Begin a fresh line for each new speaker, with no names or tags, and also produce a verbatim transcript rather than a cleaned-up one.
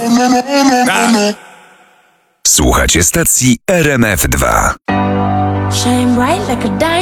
Słuchacie stacji R M F dwa.
Shine bright like a diamond.